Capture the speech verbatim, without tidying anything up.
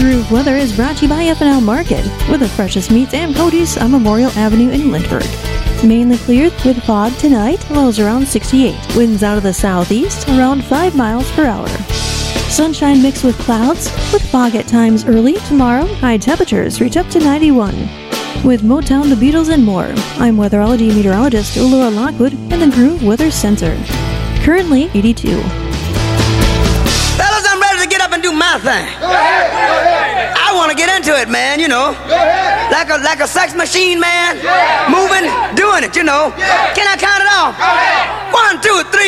Groove Weather is brought to you by F and L Market, with the freshest meats and produce on Memorial Avenue in Lindbergh. Mainly clear with fog tonight, lows around sixty-eight. Winds out of the southeast, around five miles per hour. Sunshine mixed with clouds, with fog at times early tomorrow. High temperatures reach up to ninety-one. With Motown, the Beatles, and more, I'm weatherology meteorologist Laura Lockwood in the Groove Weather Center. Currently eighty-two. Fellas, I'm ready to get up and do my thing. Go ahead, go ahead. I want to get into it, man, you know. Go ahead. Like a like a sex machine, man. Yeah. Moving, doing it, you know. Yeah. Can I count it off? Go ahead. One, two, three.